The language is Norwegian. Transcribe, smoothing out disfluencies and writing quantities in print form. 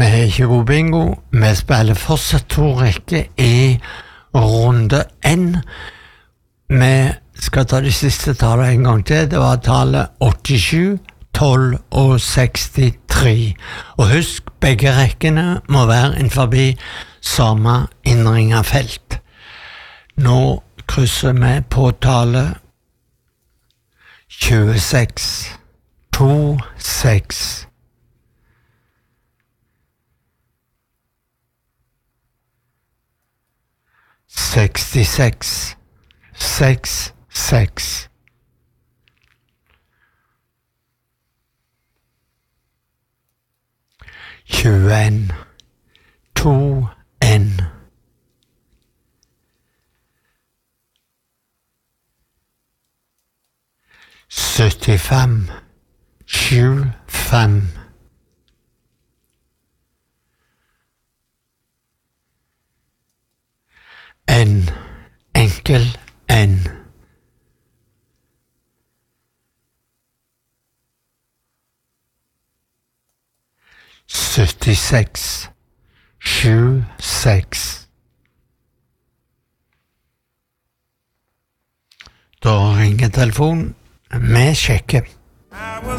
Vi har ikke god bingo. Vi spiller fortsatt to rekker i runde 1. Vi skal ta de siste tallene en gang til. Det var tallet 87, 12 og 63. Og husk, begge rekkene må være innenfor samme innringet felt. Nå krysser vi på tallet 26, 2, 6. 66, 6, 6. 21, 2, 1. 75, 7, 5. 1, enkel N. 76, 7, 6. Da ringer telefonen. Vi sjekker.